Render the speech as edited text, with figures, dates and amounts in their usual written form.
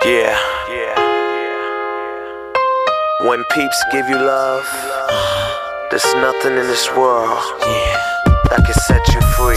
Yeah. When peeps give you love, there's nothing in this world that can set you free.